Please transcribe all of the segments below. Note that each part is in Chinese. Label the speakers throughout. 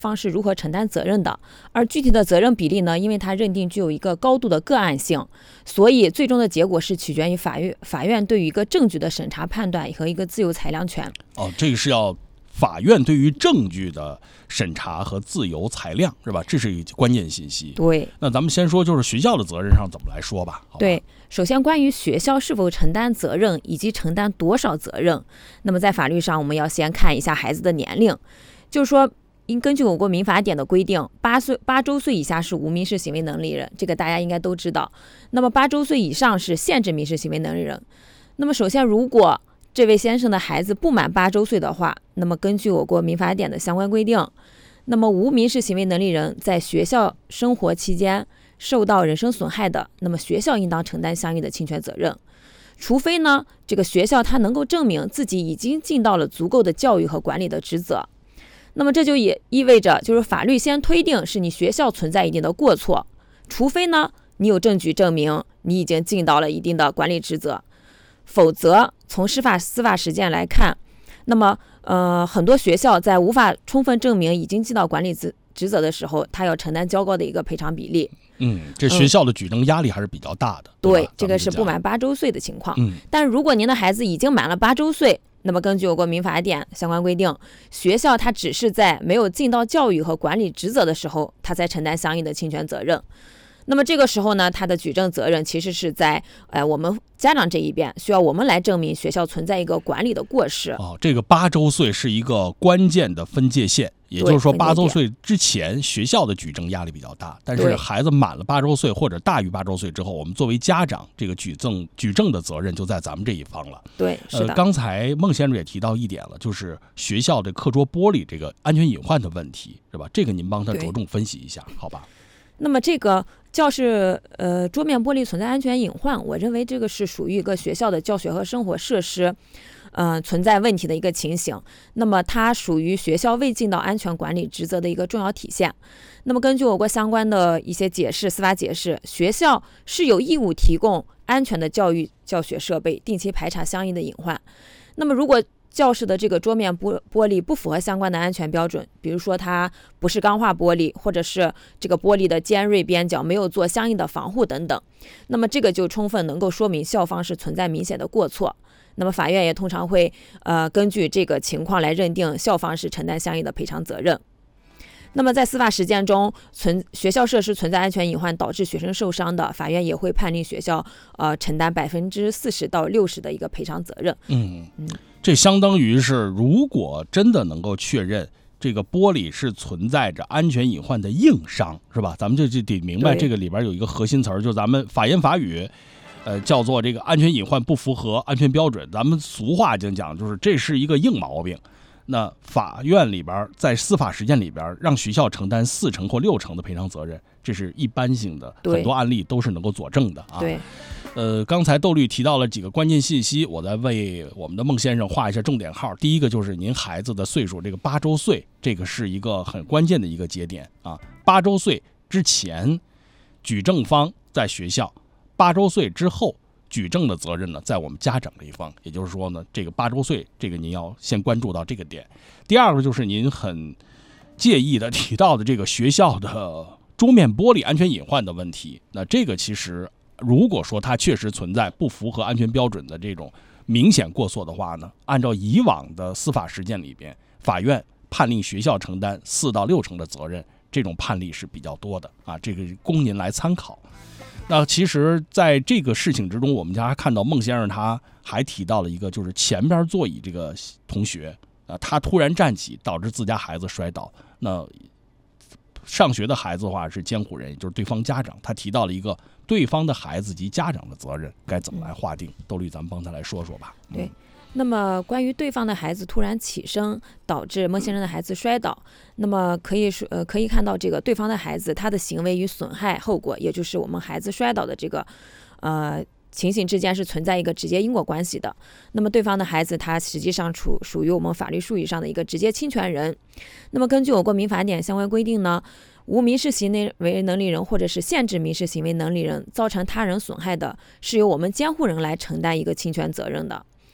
Speaker 1: 方是如何承担责任的。而具体的责任比例呢，因为它认定具有一个高度的个案性，所以最终的结果是取决于法院对于一个证据的审查判断和一个自由裁量权。
Speaker 2: 这个是要法院对于证据的审查和自由裁量，是吧？这是一个关键信息。
Speaker 1: 对，
Speaker 2: 那咱们先说就是学校的责任上怎么来说吧。好吧，
Speaker 1: 对，首先关于学校是否承担责任以及承担多少责任，那么在法律上我们要先看一下孩子的年龄，就是说根据我国民法典的规定，8周岁以下是无民事行为能力人，这个大家应该都知道。那么8周岁以上是限制民事行为能力人。那么首先，如果这位先生的孩子不满8周岁的话，那么根据我国民法典的相关规定，那么无民事行为能力人在学校生活期间受到人身损害的，那么学校应当承担相应的侵权责任。除非呢，这个学校他能够证明自己已经尽到了足够的教育和管理的职责。那么这就也意味着，就是法律先推定是你学校存在一定的过错，除非呢你有证据证明你已经尽到了一定的管理职责，否则从司法实践来看，那么很多学校在无法充分证明已经尽到管理职责的时候，他要承担较高的一个赔偿比例。
Speaker 2: 这学校的举证压力还是比较大的。
Speaker 1: 对，这个是不满8周岁的情况。但如果您的孩子已经满了8周岁，那么根据我国民法典相关规定，学校他只是在没有尽到教育和管理职责的时候，他才承担相应的侵权责任。那么这个时候呢，他的举证责任其实是在我们家长这一边，需要我们来证明学校存在一个管理的过失。
Speaker 2: 这个8周岁是一个关键的分界线，也就是说8周岁之前学校的举证压力比较大，但是孩子满了8周岁或者大于8周岁之后，我们作为家长，这个举证的责任就在咱们这一方了。
Speaker 1: 对，是的。
Speaker 2: 刚才孟先生也提到一点了，就是学校的课桌玻璃这个安全隐患的问题，是吧？这个您帮他着重分析一下，好吧？
Speaker 1: 那么这个教室桌面玻璃存在安全隐患，我认为这个是属于一个学校的教学和生活设施存在问题的一个情形。那么它属于学校未尽到安全管理职责的一个重要体现。那么根据我国相关的一些司法解释，学校是有义务提供安全的教育教学设备，定期排查相应的隐患。那么如果教室的这个桌面玻璃不符合相关的安全标准，比如说它不是钢化玻璃，或者是这个玻璃的尖锐边角没有做相应的防护等等，那么这个就充分能够说明校方是存在明显的过错。那么法院也通常会根据这个情况来认定校方是承担相应的赔偿责任。那么在司法实践中，学校设施存在安全隐患导致学生受伤的，法院也会判令学校承担40%到60%的一个赔偿责任。
Speaker 2: 这相当于是，如果真的能够确认这个玻璃是存在着安全隐患的硬伤，是吧？咱们就得明白这个里边有一个核心词儿，就是咱们法言法语叫做这个安全隐患不符合安全标准，咱们俗话就讲就是这是一个硬毛病。那法院里边在司法实践里边让学校承担40%或60%的赔偿责任，这是一般性的，很多案例都是能够佐证的啊。
Speaker 1: 对。
Speaker 2: 刚才窦律提到了几个关键信息，我再为我们的孟先生画一下重点号。第一个就是您孩子的岁数，这个8周岁，这个是一个很关键的一个节点啊。8周岁之前，举证方在学校；8周岁之后，举证的责任呢在我们家长这一方。也就是说呢，这个8周岁，这个您要先关注到这个点。第二个就是您很介意的提到的这个学校的桌面玻璃安全隐患的问题。那这个其实，如果说它确实存在不符合安全标准的这种明显过错的话呢，按照以往的司法实践里边，法院判令学校承担4到6成的责任，这种判例是比较多的啊，这个供您来参考。那其实在这个事情之中，我们家还看到孟先生他还提到了一个，就是前边座椅这个同学他突然站起导致自家孩子摔倒。那上学的孩子的话是监护人，也就是对方家长，他提到了一个对方的孩子及家长的责任该怎么来划定。窦律，咱们帮他来说说吧。
Speaker 1: 对，那么关于对方的孩子突然起身导致孟先生的孩子摔倒，那么可以看到这个对方的孩子他的行为与损害后果，也就是我们孩子摔倒的这个情形之间是存在一个直接因果关系的。那么对方的孩子他实际上属于我们法律术语上的一个直接侵权人。那么根据我国民法典相关规定呢，无民事行为能力人或者是限制民事行为能力人造成他人损害的，是由我们监护人来承担一个侵权责任的。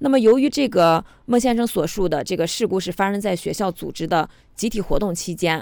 Speaker 1: 那么由于这个孟先生所述的这个事故是发生在学校组织的集体活动期间，